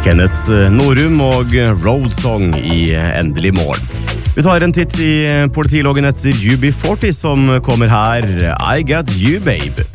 Kenneth Norum og Road Song i Endelig morgen. Vi tar en titt i politiloggen etter UB40 som kommer her. I Got You, Babe.